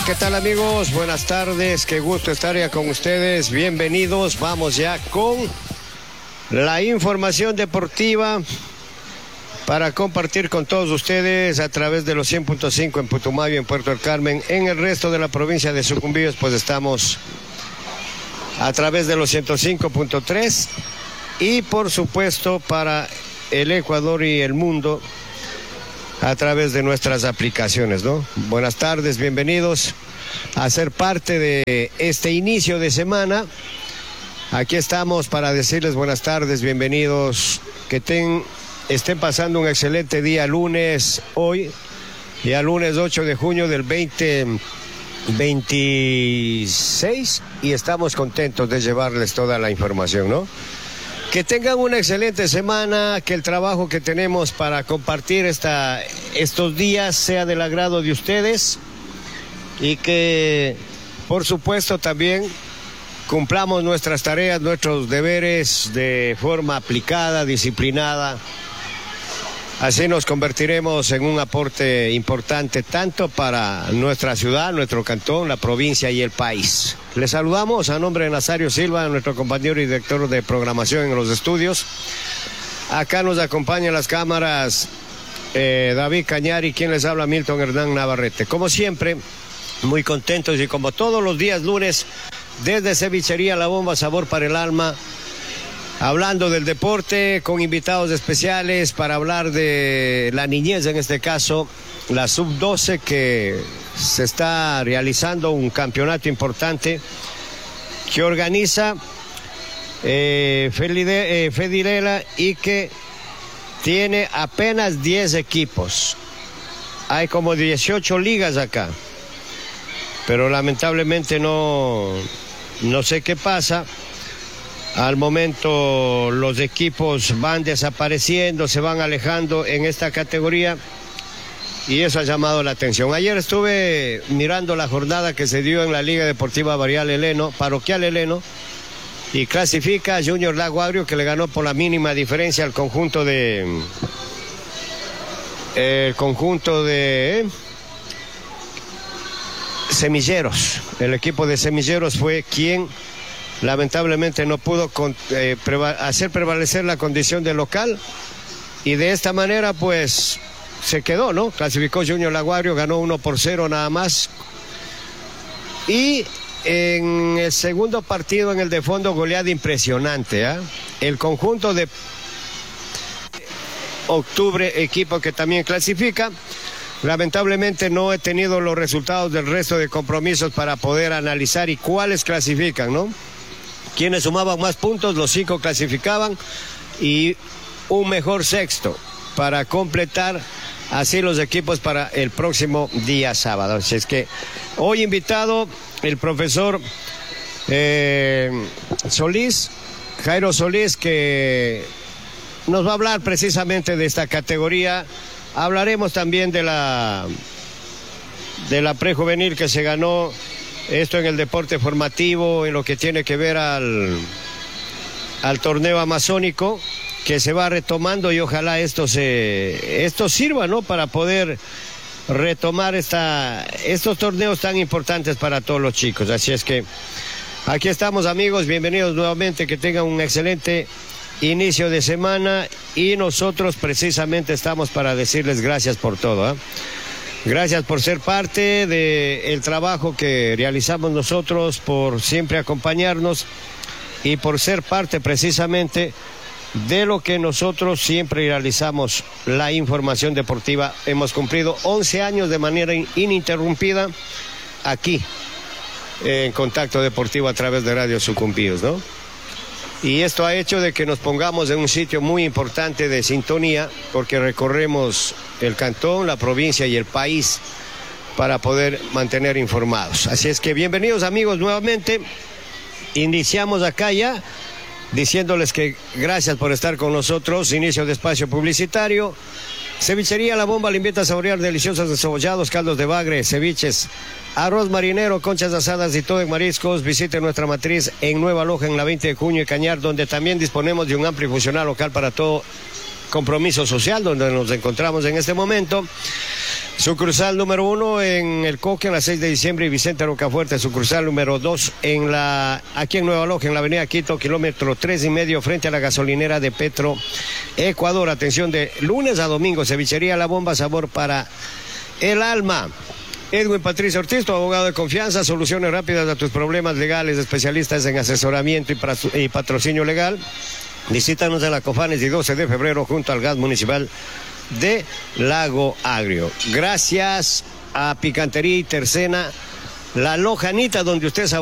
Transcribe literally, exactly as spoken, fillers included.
¿Qué tal, amigos? Buenas tardes, qué gusto estar ya con ustedes, bienvenidos. Vamos ya con la información deportiva para compartir con todos ustedes a través de los cien punto cinco en Putumayo, en Puerto del Carmen. En el resto de la provincia de Sucumbíos, pues estamos a través de los ciento cinco punto tres y por supuesto para el Ecuador y el mundo a través de nuestras aplicaciones, ¿no? Buenas tardes, bienvenidos a ser parte de este inicio de semana. Aquí estamos para decirles buenas tardes, bienvenidos, que ten, estén pasando un excelente día lunes, hoy, día lunes ocho de junio del veinte veintiséis, y estamos contentos de llevarles toda la información, ¿no? Que tengan una excelente semana, que el trabajo que tenemos para compartir esta, estos días sea del agrado de ustedes y que, por supuesto, también cumplamos nuestras tareas, nuestros deberes de forma aplicada, disciplinada. Así nos convertiremos en un aporte importante tanto para nuestra ciudad, nuestro cantón, la provincia y el país. Les saludamos a nombre de Nazario Silva, nuestro compañero y director de programación en los estudios. Acá nos acompañan las cámaras eh, David Cañari, quien les habla, Milton Hernán Navarrete. Como siempre, muy contentos y como todos los días lunes, desde Cevichería La Bomba, sabor para el alma, hablando del deporte con invitados especiales para hablar de la niñez, en este caso la sub doce, que se está realizando un campeonato importante que organiza eh, Fedile, eh, Fedilela y que tiene apenas diez equipos. Hay como dieciocho ligas acá, pero lamentablemente no, no sé qué pasa. Al momento los equipos van desapareciendo, se van alejando en esta categoría y eso ha llamado la atención. Ayer estuve mirando la jornada que se dio en la Liga Deportiva Barrial Heleno, Parroquial Heleno, y clasifica a Junior Lago Agrio, que le ganó por la mínima diferencia al conjunto de... El conjunto de... Semilleros. El equipo de Semilleros fue quien lamentablemente no pudo con, eh, preva- hacer prevalecer la condición de local y de esta manera pues se quedó, ¿no? Clasificó Junior Lago Agrio, ganó uno por cero nada más. Y en el segundo partido, en el de fondo, goleada impresionante, ¿eh? El conjunto de Octubre, equipo que también clasifica. Lamentablemente no he tenido los resultados del resto de compromisos para poder analizar y cuáles clasifican, ¿no? Quienes sumaban más puntos, los cinco clasificaban y un mejor sexto para completar así los equipos para el próximo día sábado. Así es que hoy invitado el profesor eh, Solís, Jairo Solís, que nos va a hablar precisamente de esta categoría. Hablaremos también de la, de la prejuvenil que se ganó. Esto en el deporte formativo, en lo que tiene que ver al, al torneo amazónico, que se va retomando y ojalá esto se esto sirva, ¿no? Para poder retomar esta, estos torneos tan importantes para todos los chicos. Así es que aquí estamos, amigos, bienvenidos nuevamente, que tengan un excelente inicio de semana y nosotros precisamente estamos para decirles gracias por todo, ¿eh? Gracias por ser parte del trabajo que realizamos nosotros, por siempre acompañarnos y por ser parte precisamente de lo que nosotros siempre realizamos, la información deportiva. Hemos cumplido once años de manera ininterrumpida aquí en Contacto Deportivo a través de Radio Sucumbíos, ¿no? Y esto ha hecho de que nos pongamos en un sitio muy importante de sintonía, porque recorremos el cantón, la provincia y el país para poder mantener informados. Así es que bienvenidos, amigos, nuevamente. Iniciamos acá ya diciéndoles que gracias por estar con nosotros. Inicio de espacio publicitario. Cevichería La Bomba le invita a saborear deliciosos descebollados, caldos de bagre, ceviches, arroz marinero, conchas asadas y todo en mariscos. Visite nuestra matriz en Nueva Loja, en la veinte de junio y Cañar, donde también disponemos de un amplio y funcional local para todo compromiso social, donde nos encontramos en este momento. Sucursal número uno en El Coque, en la seis de diciembre, y Vicente Rocafuerte. Sucursal número dos en la, aquí en Nueva Loja, en la avenida Quito, kilómetro tres y medio, frente a la gasolinera de Petro Ecuador. Atención, de lunes a domingo, cevichería La Bomba, sabor para el alma. Edwin Patricio Ortiz, tu abogado de confianza, soluciones rápidas a tus problemas legales, especialistas en asesoramiento y, y patrocinio legal. Visítanos en la Cofanes y doce de febrero junto al gas municipal de Lago Agrio. Gracias a Picantería y Tercena, La Lojanita, donde usted sabe